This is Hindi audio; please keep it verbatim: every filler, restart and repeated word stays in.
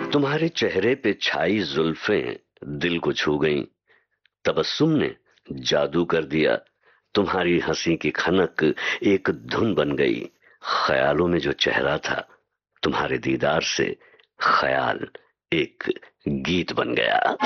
तुम्हारे चेहरे पे छाई जुल्फें दिल को छू गईं। तबस्सुम ने जादू कर दिया। तुम्हारी हंसी की खनक एक धुन बन गई। ख्यालों में जो चेहरा था, तुम्हारे दीदार से ख्याल एक गीत बन गया।